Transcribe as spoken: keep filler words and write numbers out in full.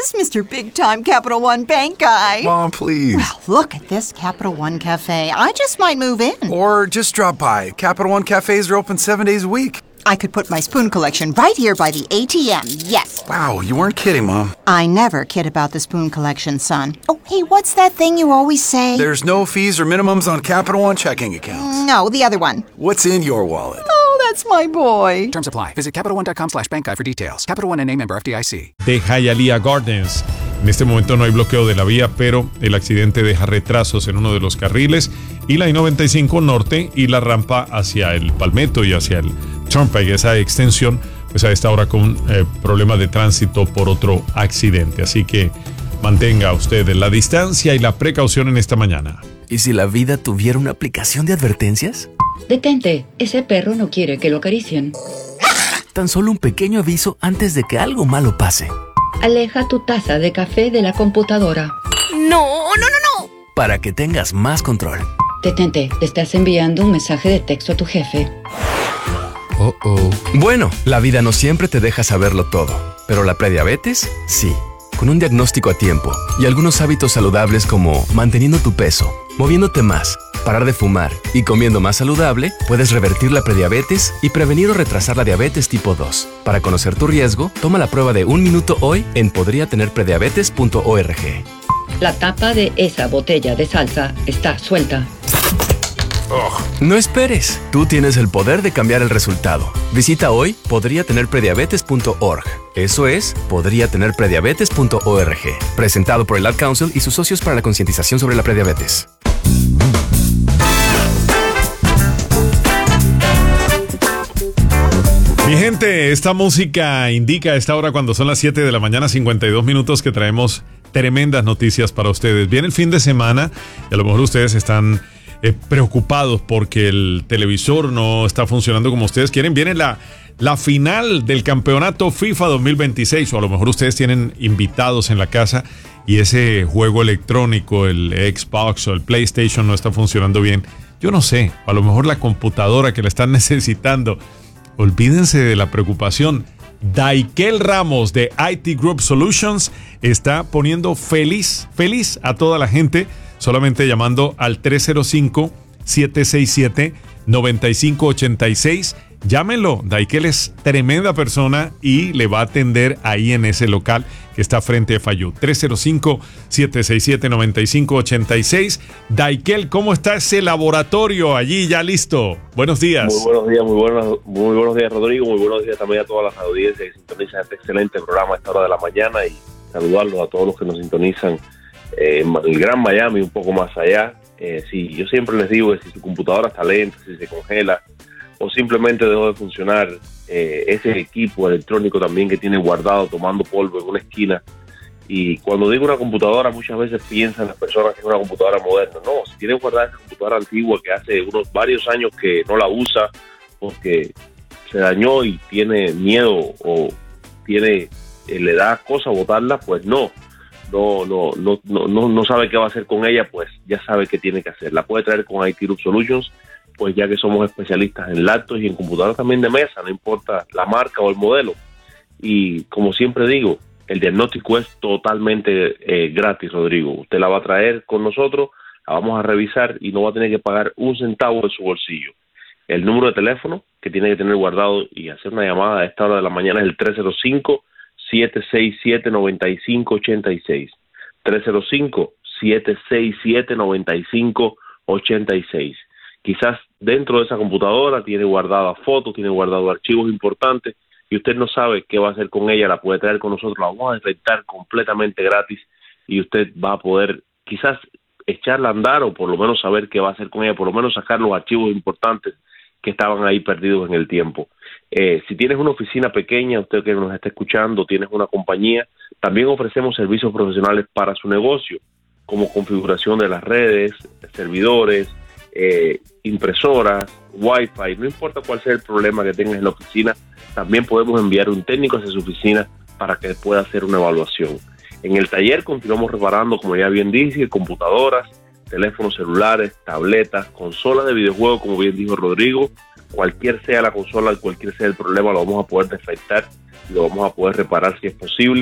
is Mister Big Time Capital One Bank guy. Mom, please. Well, look at this Capital One Cafe. I just might move in. Or just drop by. Capital One cafes are open seven days a week. I could put my spoon collection right here by the A T M, yes. Wow, you weren't kidding, Mom. I never kid about the spoon collection, son. Oh, hey, what's that thing you always say? There's no fees or minimums on Capital One checking accounts. No, the other one. What's in your wallet? Oh, that's my boy. Terms apply. Visit CapitalOne.com slash bank guide for details. Capital One N A member F D I C. De Hialeah Gardens. En este momento no hay bloqueo de la vía, pero el accidente deja retrasos en uno de los carriles y la I noventa y cinco norte y la rampa hacia el Palmetto y hacia el Turnpike, esa extensión, pues a esta hora con eh, problemas de tránsito por otro accidente. Así que mantenga usted la distancia y la precaución en esta mañana. ¿Y si la vida tuviera una aplicación de advertencias? Detente, ese perro no quiere que lo acaricien. Tan solo un pequeño aviso antes de que algo malo pase. Aleja tu taza de café de la computadora. No, no, no, no. Para que tengas más control. Detente, le estás enviando un mensaje de texto a tu jefe. Oh, oh. Bueno, la vida no siempre te deja saberlo todo, pero la prediabetes, sí. Con un diagnóstico a tiempo y algunos hábitos saludables como manteniendo tu peso, moviéndote más, parar de fumar y comiendo más saludable, puedes revertir la prediabetes y prevenir o retrasar la diabetes tipo dos. Para conocer tu riesgo, toma la prueba de un minuto hoy en podría tener prediabetes punto org. La tapa de esa botella de salsa está suelta. Oh. No esperes, tú tienes el poder de cambiar el resultado. Visita hoy podría tener prediabetes punto org. Eso es, podría tener prediabetes punto org. Presentado por el Ad Council y sus socios para la concientización sobre la prediabetes. Mi gente, esta música indica a esta hora cuando son las siete de la mañana, cincuenta y dos minutos, que traemos tremendas noticias para ustedes. Viene el fin de semana y a lo mejor ustedes están eh, preocupados porque el televisor no está funcionando como ustedes quieren. Viene la, la final del campeonato FIFA dos mil veintiséis, o a lo mejor ustedes tienen invitados en la casa y ese juego electrónico, el Xbox o el PlayStation no está funcionando bien. Yo no sé, a lo mejor la computadora que la están necesitando. Olvídense de la preocupación. Daikel Ramos de I T Group Solutions está poniendo feliz, feliz a toda la gente, solamente llamando al tres cero cinco, siete seis siete, nueve cinco ocho seis. Llámenlo, Daikel es tremenda persona y le va a atender ahí en ese local que está frente a Fayú. tres cero cinco, siete seis siete, nueve cinco ocho seis. Daikel, ¿cómo está ese laboratorio allí ya listo? Buenos días. Muy buenos días, muy buenos, muy buenos días, Rodrigo. Muy buenos días también a todas las audiencias que sintonizan este excelente programa a esta hora de la mañana, y saludarlos a todos los que nos sintonizan eh, en el Gran Miami, un poco más allá. Eh, sí, yo siempre les digo que si su computadora está lenta, si se congela o simplemente dejó de funcionar, eh, ese equipo electrónico también que tiene guardado tomando polvo en una esquina. Y cuando digo una computadora, muchas veces piensan las personas que es una computadora moderna. No, si tiene guardada esa computadora antigua que hace unos varios años que no la usa porque se dañó y tiene miedo o tiene eh, le da cosa botarla, pues no. No, no, no, no, no, no sabe qué va a hacer con ella, pues ya sabe qué tiene que hacer. La puede traer con I T Group Solutions, pues ya que somos especialistas en laptops y en computadoras también de mesa, no importa la marca o el modelo. Y como siempre digo, el diagnóstico es totalmente eh, gratis, Rodrigo. Usted la va a traer con nosotros, la vamos a revisar y no va a tener que pagar un centavo de su bolsillo. El número de teléfono que tiene que tener guardado y hacer una llamada a esta hora de la mañana es el tres cero cinco, siete seis siete, nueve cinco ocho seis. tres cero cinco, siete seis siete, nueve cinco ocho seis. Quizás dentro de esa computadora tiene guardadas fotos, tiene guardados archivos importantes y usted no sabe qué va a hacer con ella. La puede traer con nosotros, la vamos a desinfectar completamente gratis y usted va a poder quizás echarla a andar o por lo menos saber qué va a hacer con ella, por lo menos sacar los archivos importantes que estaban ahí perdidos en el tiempo. Eh, si tienes una oficina pequeña, usted que nos está escuchando, tienes una compañía, también ofrecemos servicios profesionales para su negocio, como configuración de las redes, servidores, eh, impresoras, wifi, no importa cuál sea el problema que tengas en la oficina, también podemos enviar un técnico hacia su oficina para que pueda hacer una evaluación. En el taller continuamos reparando, como ya bien dije, computadoras, teléfonos celulares, tabletas, consolas de videojuegos, como bien dijo Rodrigo. Cualquier sea la consola, cualquier sea el problema, lo vamos a poder defectar y lo vamos a poder reparar si es posible.